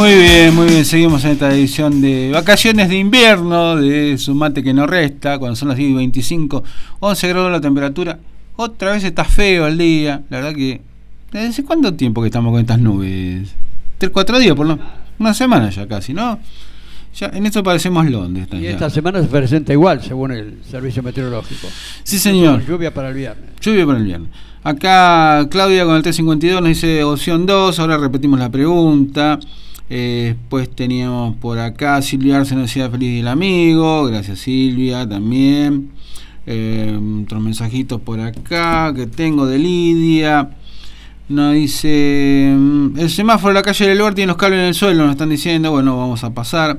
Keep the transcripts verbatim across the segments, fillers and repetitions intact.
Muy bien, muy bien, seguimos en esta edición de vacaciones de invierno de Su Mate que no resta, cuando son las diez y veinticinco, once grados la temperatura. Otra vez está feo el día, la verdad que... ¿Desde cuánto tiempo que estamos con estas nubes? Tres, cuatro días, por lo menos. Una semana ya casi, ¿no? Ya en esto parecemos Londres. Y ya. esta semana se presenta igual, según el servicio meteorológico. Sí, señor. Lluvia para el viernes. Lluvia para el viernes. Acá Claudia con el T cincuenta y dos nos dice opción dos, ahora repetimos la pregunta. Eh, después teníamos por acá Silvia Arce nos decía feliz día del amigo, gracias Silvia también. Eh, otros mensajitos por acá que tengo de Lidia. Nos dice el semáforo de la calle del Lugar tiene los cables en el suelo, nos están diciendo, bueno, vamos a pasar.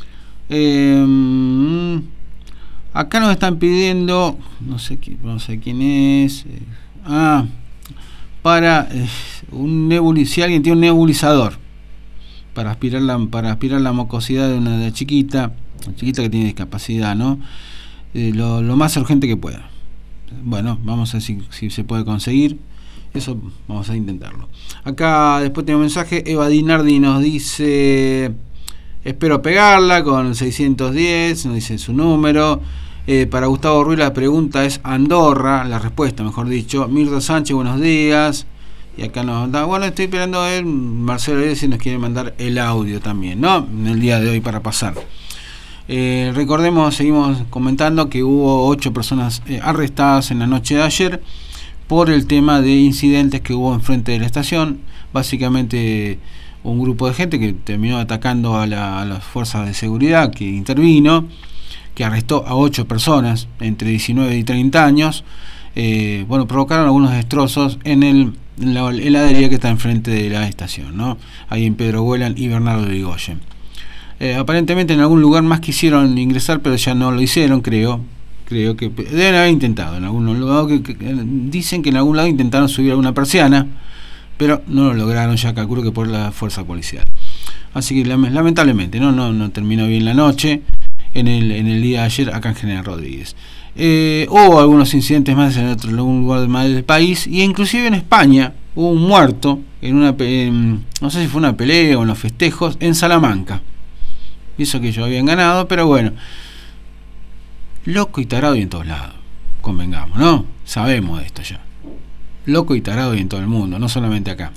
Eh, acá nos están pidiendo, no sé, no sé quién es. Eh, ah, para eh, un nebulizador, si alguien tiene un nebulizador para aspirar la, para aspirar la mucosidad de una, de una chiquita, una chiquita que tiene discapacidad, ¿no? Eh, lo, lo más urgente que pueda. Bueno, vamos a ver si, si se puede conseguir. Eso vamos a intentarlo. Acá después tengo un mensaje. Eva Dinardi nos dice: espero pegarla con seiscientos diez. Nos dice su número. Eh, para Gustavo Ruiz la pregunta es Andorra. La respuesta, mejor dicho. Mirta Sánchez, buenos días. Y acá nos da. Bueno, estoy esperando a ver. Marcelo si nos quiere mandar el audio también, ¿no? En el día de hoy para pasar. Eh, recordemos, seguimos comentando que hubo ocho personas eh, arrestadas en la noche de ayer por el tema de incidentes que hubo enfrente de la estación. Básicamente un grupo de gente que terminó atacando a, la, a las fuerzas de seguridad que intervino, que arrestó a ocho personas entre diecinueve y treinta años. Eh, bueno, provocaron algunos destrozos en, el, en la heladería que está enfrente de la estación, ¿no? Ahí en Pedro Huelan y Bernardo de Irigoyen. Eh, aparentemente en algún lugar más quisieron ingresar, pero ya no lo hicieron, creo. Creo que deben haber intentado en algún lado, que, que, que dicen que en algún lado intentaron subir alguna persiana, pero no lo lograron, ya calculo que por la fuerza policial. Así que lamentablemente no no no terminó bien la noche en el en el día de ayer acá en General Rodríguez. Eh, hubo algunos incidentes más en otro algún lugar más del país, y inclusive en España hubo un muerto en una en, no sé si fue una pelea o en los festejos en Salamanca. Y eso que ellos habían ganado, pero bueno. Loco y tarado y en todos lados, convengamos, ¿no? Sabemos de esto ya. Loco y tarado y en todo el mundo, no solamente acá.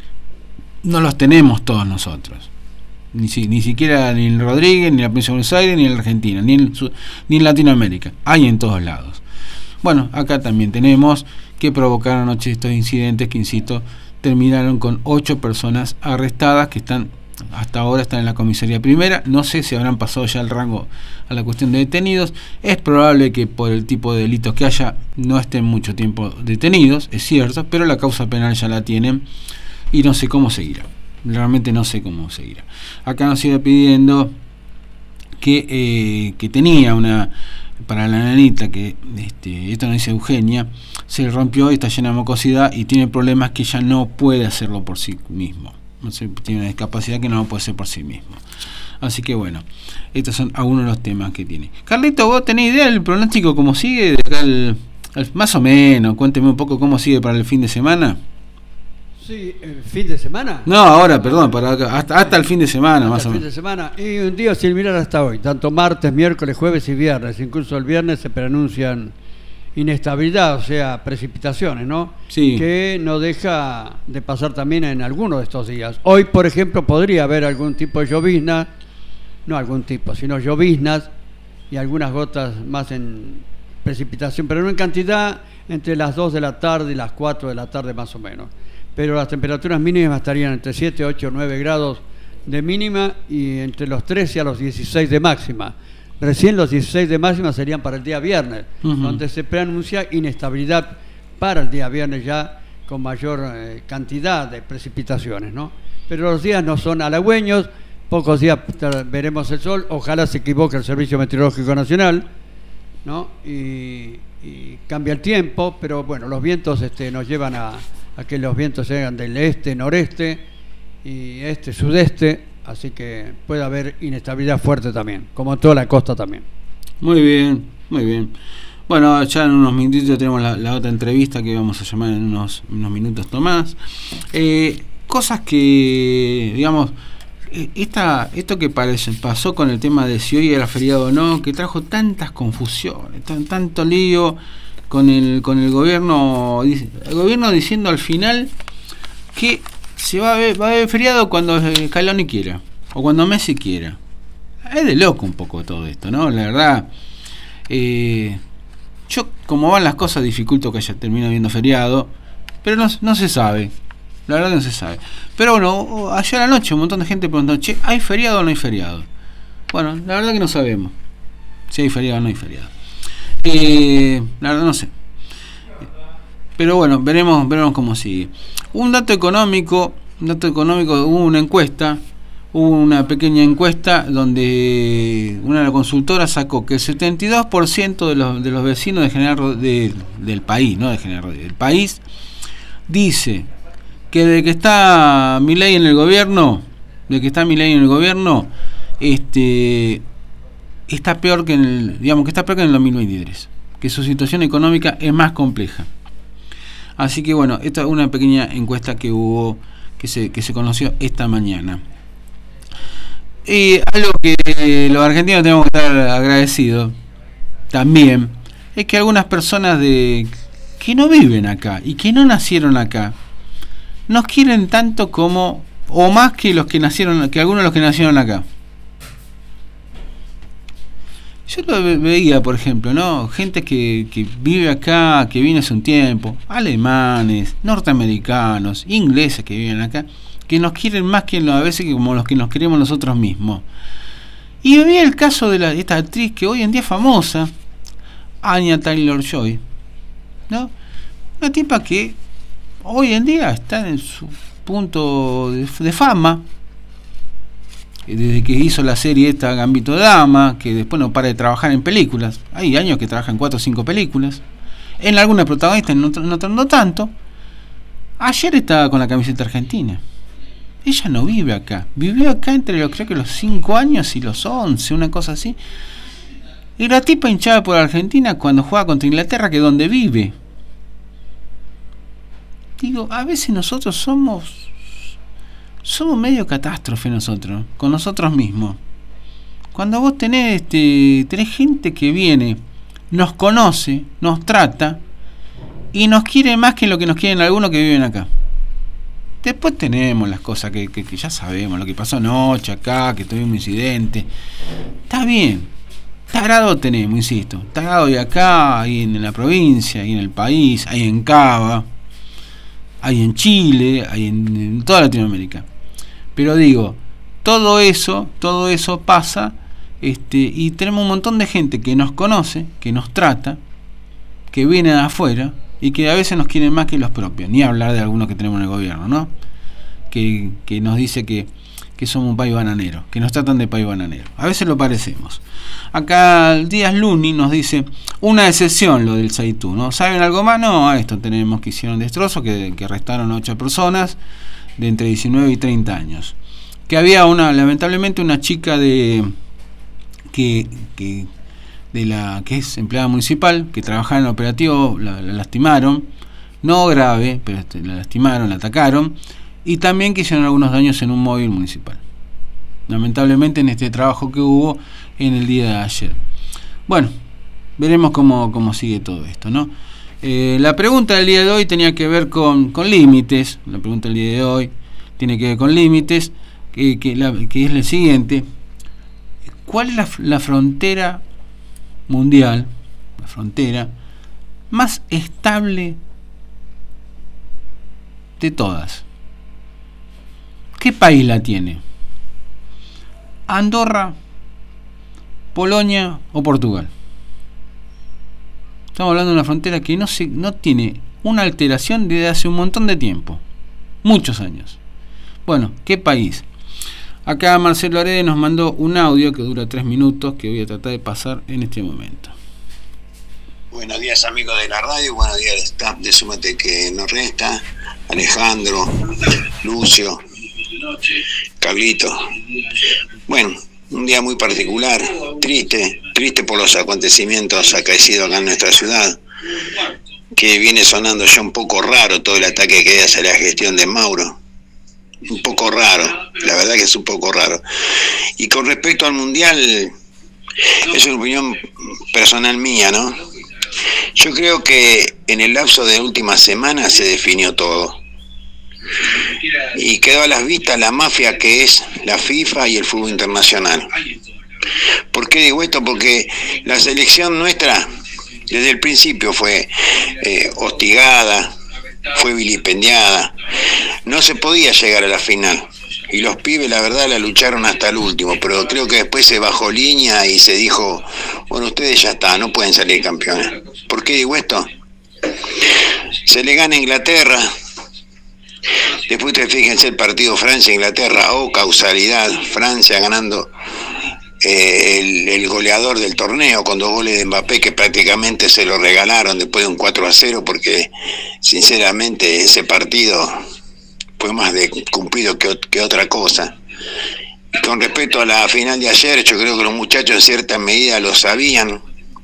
No los tenemos todos nosotros. Ni, si, ni siquiera ni en Rodríguez, ni en la provincia de Buenos Aires, ni en la Argentina, ni en, ni en Latinoamérica. Hay en todos lados. Bueno, acá también tenemos que provocaron anoche estos incidentes que, insisto, terminaron con ocho personas arrestadas que están... hasta ahora están en la comisaría primera. No sé si habrán pasado ya el rango a la cuestión de detenidos. Es probable que por el tipo de delitos que haya no estén mucho tiempo detenidos, es cierto, pero la causa penal ya la tienen y no sé cómo seguirá. Realmente no sé cómo seguirá. Acá nos sigue pidiendo que, eh, que tenía una para la nenita que este, esto nos dice Eugenia, se rompió y está llena de mucosidad y tiene problemas que ya no puede hacerlo por sí mismo. No sé, tiene una discapacidad que no lo puede hacer por sí mismo. Así que bueno, estos son algunos de los temas que tiene. Carlito, ¿vos tenés idea del pronóstico cómo sigue? De acá al, al, más o menos, cuénteme un poco cómo sigue para el fin de semana. Sí, ¿el fin de semana? No, ahora, perdón, para acá, hasta, hasta el fin de semana, hasta más o el menos. Fin de semana, y un día sin mirar hasta hoy, tanto martes, miércoles, jueves y viernes, incluso el viernes se pronuncian inestabilidad, o sea, precipitaciones, ¿no? Sí. Que no deja de pasar también en algunos de estos días. Hoy, por ejemplo, podría haber algún tipo de llovizna, no algún tipo, sino lloviznas y algunas gotas más en precipitación, pero no en cantidad, entre las dos de la tarde y las cuatro de la tarde más o menos. Pero las temperaturas mínimas estarían entre siete, ocho, nueve grados de mínima y entre los trece a los dieciséis de máxima. Recién los dieciséis de máxima serían para el día viernes, uh-huh. donde se preanuncia inestabilidad para el día viernes ya con mayor eh, cantidad de precipitaciones, ¿no? Pero los días no son halagüeños, pocos días veremos el sol, ojalá se equivoque el Servicio Meteorológico Nacional, ¿no? Y, y cambia el tiempo, pero bueno, los vientos este, nos llevan a, a que los vientos llegan del este, noreste y este, sudeste. Así que puede haber inestabilidad fuerte también, como en toda la costa también. Muy bien, muy bien. Bueno, ya en unos minutitos tenemos la, la otra entrevista que vamos a llamar en unos, unos minutos más. Eh, cosas que, digamos, esta, esto que parece, pasó con el tema de si hoy era feriado o no, que trajo tantas confusiones, tan, tanto lío con el con el gobierno, el gobierno diciendo al final que se va a ver, va a haber feriado cuando Scaloni quiera o cuando Messi quiera. Es de loco un poco todo esto, ¿no? La verdad, eh, yo como van las cosas dificulto que haya terminado viendo feriado, pero no, no se sabe. La verdad que no se sabe. Pero bueno, ayer a la noche un montón de gente preguntó, che, ¿hay feriado o no hay feriado? Bueno, la verdad que no sabemos si hay feriado o no hay feriado. Eh, la verdad no sé. Pero bueno, veremos, veremos cómo sigue. Un dato económico, un dato económico, hubo una encuesta, hubo una pequeña encuesta donde una consultora sacó que el setenta y dos por ciento de los, de los vecinos de General de, del país, no de General del país, dice que desde que está Milei en el gobierno, desde que está Milei en el gobierno, este está peor que en el, digamos que está peor que en el dos mil veintitrés, que su situación económica es más compleja. Así que bueno, esta es una pequeña encuesta que hubo, que se, que se conoció esta mañana. Y algo que los argentinos tenemos que estar agradecidos también es que algunas personas de que no viven acá y que no nacieron acá nos quieren tanto como o más que los que nacieron, que algunos de los que nacieron acá. Yo lo veía, por ejemplo, ¿no? Gente que, que vive acá, que viene hace un tiempo, alemanes, norteamericanos, ingleses que viven acá, que nos quieren más que a veces que como los que nos queremos nosotros mismos. Y veía el caso de la, esta actriz que hoy en día es famosa, Anya Taylor-Joy, ¿no? Una tipa que hoy en día está en su punto de, de fama, desde que hizo la serie esta Gambito de Dama, que después no para de trabajar en películas. Hay años que trabaja en cuatro o cinco películas, en algunas protagonistas, no, no, no tanto. Ayer estaba con la camiseta argentina. Ella no vive acá, vivió acá entre los, creo que los cinco años y los once, una cosa así. Y la tipa hinchada por Argentina cuando juega contra Inglaterra, que es donde vive. Digo, a veces nosotros somos somos medio catástrofe nosotros, con nosotros mismos. Cuando vos tenés este, tenés gente que viene, nos conoce, nos trata y nos quiere más que lo que nos quieren algunos que viven acá. Después tenemos las cosas que, que, que ya sabemos, lo que pasó anoche acá, que tuvimos un incidente. Está bien, tarado tenemos, insisto, tarado y acá, ahí en la provincia, ahí en el país, ahí en Cava, hay en Chile, hay en, en toda Latinoamérica. Pero digo, todo eso, todo eso pasa, este, y tenemos un montón de gente que nos conoce, que nos trata, que viene de afuera y que a veces nos quieren más que los propios. Ni hablar de algunos que tenemos en el gobierno, ¿no? Que, que nos dice que, que somos un país bananero, que nos tratan de país bananero. A veces lo parecemos. Acá Díaz Luni nos dice, una excepción lo del Saitú, ¿no? ¿Saben algo más? No, a esto tenemos que hicieron destrozos, que, que arrestaron a ocho personas de entre diecinueve y treinta años. Que había una, lamentablemente, una chica de que, que de la que es empleada municipal, que trabajaba en el operativo, la, la lastimaron, no grave, pero este, la lastimaron, la atacaron, y también que hicieron algunos daños en un móvil municipal. Lamentablemente en este trabajo que hubo en el día de ayer. Bueno, veremos cómo, cómo sigue todo esto, ¿no? Eh, la pregunta del día de hoy tenía que ver con, con límites. La pregunta del día de hoy tiene que ver con límites, que, que, la, que es la siguiente. ¿Cuál es la, la frontera mundial, la frontera más estable de todas? ¿Qué país la tiene? ¿Andorra, Polonia o Portugal? Estamos hablando de una frontera que no se, no tiene una alteración desde hace un montón de tiempo, muchos años. Bueno, ¿qué país? Acá Marcelo Arede nos mandó un audio que dura tres minutos que voy a tratar de pasar en este momento. Buenos días, amigos de la radio, buenos días al staff de Súmate que nos resta, Alejandro, Lucio, Cablito. Bueno, un día muy particular, triste, triste por los acontecimientos acaecidos acá en nuestra ciudad, que viene sonando ya un poco raro todo el ataque que hay hacia la gestión de Mauro. un poco raro, la verdad que es un poco raro. Y con respecto al Mundial, es una opinión personal mía, ¿no? Yo creo que en el lapso de la última semana se definió todo. Y quedó a las vistas la mafia que es la FIFA y el fútbol internacional. ¿Por qué digo esto? Porque la selección nuestra desde el principio fue eh, hostigada, fue vilipendiada, no se podía llegar a la final. Y los pibes, la verdad, la lucharon hasta el último, pero creo que después se bajó línea y se dijo, bueno, ustedes ya está, no pueden salir campeones. ¿Por qué digo esto? Se le gana a Inglaterra, después ustedes fíjense el partido Francia-Inglaterra, oh causalidad, Francia ganando eh, el, el goleador del torneo con dos goles de Mbappé que prácticamente se lo regalaron después de un cuatro a cero, porque sinceramente ese partido fue más de cumplido que, que otra cosa. Y con respecto a la final de ayer, yo creo que los muchachos en cierta medida lo sabían.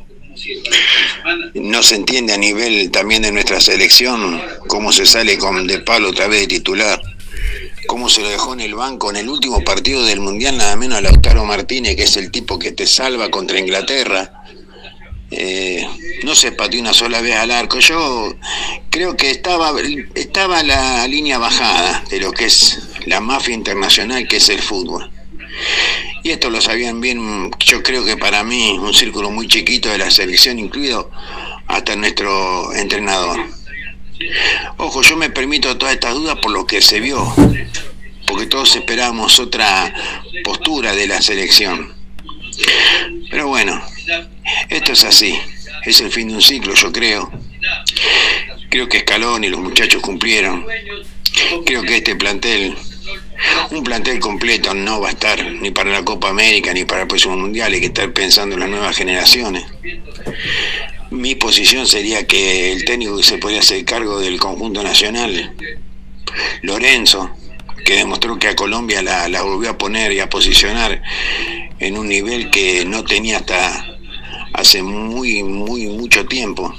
No se entiende a nivel también de nuestra selección cómo se sale con De Pablo otra vez de titular, cómo se lo dejó en el banco en el último partido del Mundial, nada menos a Lautaro Martínez, que es el tipo que te salva contra Inglaterra. Eh, no se pateó una sola vez al arco. Yo creo que estaba estaba la línea bajada de lo que es la mafia internacional, que es el fútbol, y esto lo sabían bien. Yo creo que para mí un círculo muy chiquito de la selección, incluido hasta nuestro entrenador. Ojo, yo me permito todas estas dudas por lo que se vio, porque todos esperábamos otra postura de la selección, pero bueno, esto es así, es el fin de un ciclo, yo creo. Creo que Scaloni y los muchachos cumplieron. Creo que este plantel, un plantel completo, no va a estar ni para la Copa América ni para el próximo Mundial. Hay que estar pensando en las nuevas generaciones. Mi posición sería que el técnico que se podría hacer cargo del conjunto nacional, Lorenzo, que demostró que a Colombia la, la volvió a poner y a posicionar en un nivel que no tenía hasta hace muy, muy, mucho tiempo.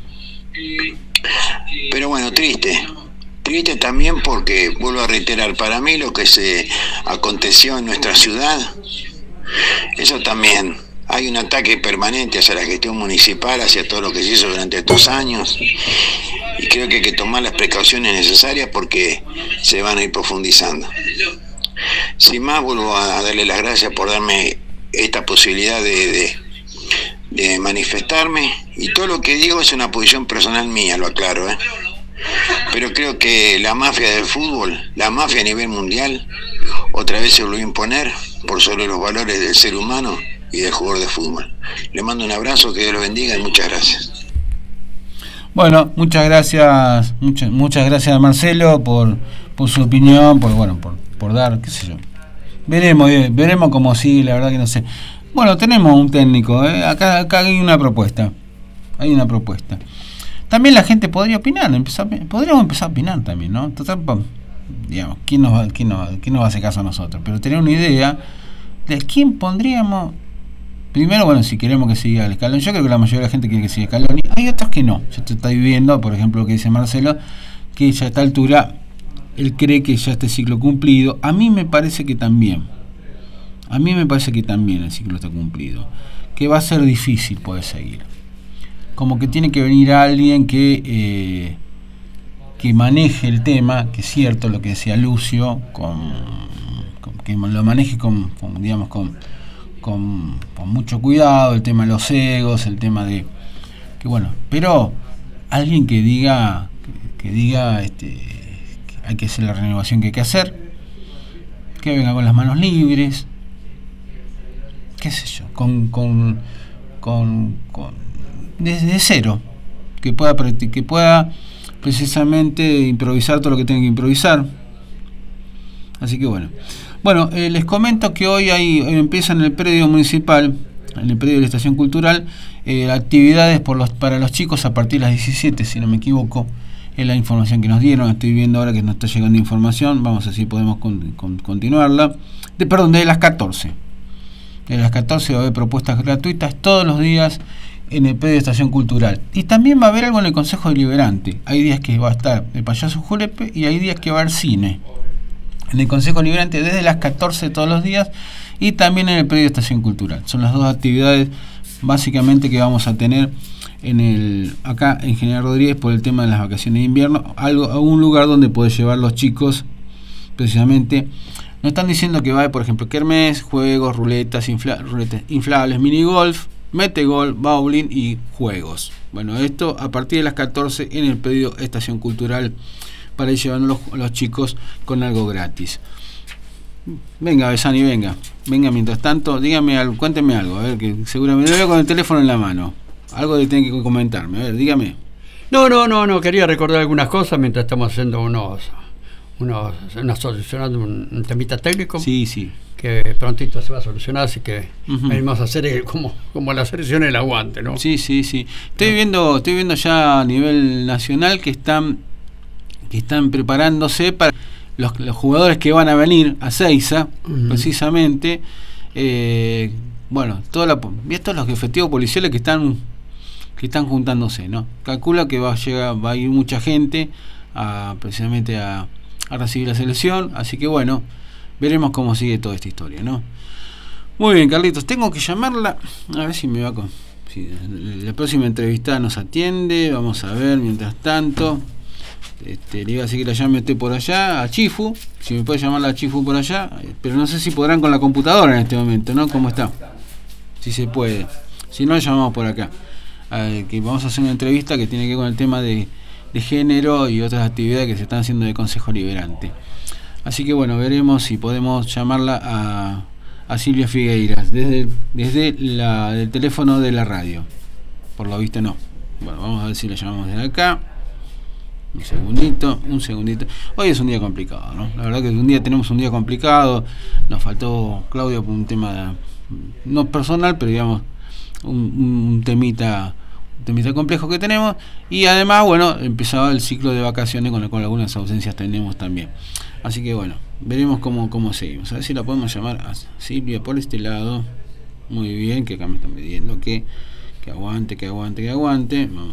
Pero bueno, triste. Triste también porque, vuelvo a reiterar, para mí lo que se aconteció en nuestra ciudad, eso también, hay un ataque permanente hacia la gestión municipal, hacia todo lo que se hizo durante estos años, y creo que hay que tomar las precauciones necesarias porque se van a ir profundizando. Sin más, vuelvo a darle las gracias por darme esta posibilidad de, de, de manifestarme, y todo lo que digo es una posición personal mía, lo aclaro, ¿eh? Pero creo que la mafia del fútbol, la mafia a nivel mundial, otra vez se volvió a imponer por sobre los valores del ser humano y del jugador de fútbol. Le mando un abrazo, que Dios lo bendiga y muchas gracias. Bueno, muchas gracias, muchas, muchas gracias a Marcelo por, por su opinión, por bueno, por, por dar, qué sé yo. Veremos, veremos cómo sigue, la verdad que no sé. Bueno, tenemos un técnico, ¿eh? acá, acá hay una propuesta, hay una propuesta. También la gente podría opinar, empezar, podríamos empezar a opinar también, ¿no? Total, digamos, ¿quién nos, va, quién, nos, ¿quién nos va a hacer caso a nosotros? Pero tener una idea de quién pondríamos. Primero, bueno, si queremos que siga el Scaloni, yo creo que la mayoría de la gente quiere que siga Scaloni. Hay otros que no. Yo te estoy viendo, por ejemplo, lo que dice Marcelo, que ya a esta altura él cree que ya este ciclo cumplido. A mí me parece que también. A mí me parece que también el ciclo está cumplido. Que va a ser difícil poder seguir. Como que tiene que venir alguien que eh, que maneje el tema, que es cierto lo que decía Lucio, con, con que lo maneje con, con digamos con, con con mucho cuidado, el tema de los egos, el tema de que bueno, pero alguien que diga que, que diga este que hay que hacer la renovación que hay que hacer, que venga con las manos libres, qué sé yo, con con con, con desde cero, que pueda que pueda precisamente improvisar todo lo que tenga que improvisar. Así que bueno, bueno eh, les comento que hoy hay hoy empieza en el predio municipal, en el predio de la Estación Cultural, eh, actividades por los para los chicos a partir de las diecisiete, si no me equivoco, es la información que nos dieron. Estoy viendo ahora que nos está llegando información, vamos a ver si podemos con, con, continuarla. De, perdón, de las catorce. De las catorce va a haber propuestas gratuitas todos los días en el predio de Estación Cultural. Y también va a haber algo en el Consejo Deliberante. Hay días que va a estar el payaso Julepe y hay días que va a haber cine. en el Consejo Liberante desde las catorce todos los días y también en el predio de Estación Cultural. Son las dos actividades básicamente que vamos a tener en el acá en General Rodríguez por el tema de las vacaciones de invierno, algo a un lugar donde puede llevar los chicos precisamente. Nos están diciendo que va a haber, por ejemplo, kermés, juegos, ruletas, infla, ruletas inflables, minigolf, metegol, bowling y juegos. Bueno, esto a partir de las catorce en el predio Estación Cultural para ir llevando los, los chicos con algo gratis. Venga, Besani, venga. Venga, mientras tanto, dígame algo, cuénteme algo, a ver, que seguramente lo veo con el teléfono en la mano. Algo que tiene que comentarme, a ver, dígame. No, no, no, no, quería recordar algunas cosas mientras estamos haciendo unos, unos, una solucionando un, un temita técnico. Sí, sí. Que prontito se va a solucionar, así que uh-huh. venimos a hacer el, como, como la selección el aguante, ¿no? Sí, sí, sí. Estoy viendo, estoy viendo ya a nivel nacional que están, que están preparándose para los, los jugadores que van a venir a Seiza, uh-huh. precisamente. Eh, bueno, toda la, y estos los efectivos policiales que están, que están juntándose, ¿no? Calcula que va a llegar, va a ir mucha gente a precisamente a, a recibir la selección, así que bueno. Veremos cómo sigue toda esta historia, ¿no? Muy bien, Carlitos, tengo que llamarla. A ver si me va con... Si la próxima entrevista nos atiende. Vamos a ver, mientras tanto. Este, le iba a decir que la llame usted por allá, a Chifu. Si me puede llamar a Chifu por allá. Pero no sé si podrán con la computadora en este momento, ¿no? ¿Cómo está? Si se puede. Si no, la llamamos por acá. Eh, que vamos a hacer una entrevista que tiene que ver con el tema de, de género y otras actividades que se están haciendo de Consejo Liberante. Así que bueno, veremos si podemos llamarla a, a Silvia Figueiras desde, desde la, el teléfono de la radio. Por lo visto no. Bueno, vamos a ver si la llamamos desde acá. Un segundito, un segundito. Hoy es un día complicado, ¿no? La verdad que un día tenemos un día complicado. Nos faltó Claudio por un tema no personal, pero digamos un, un temita un temita complejo que tenemos. Y además, bueno, empezaba el ciclo de vacaciones con, con algunas ausencias tenemos también. Así que bueno, veremos cómo, cómo seguimos. A ver si la podemos llamar a Silvia por este lado. Muy bien, que acá me están pidiendo que, que aguante, que aguante, que aguante. Vamos.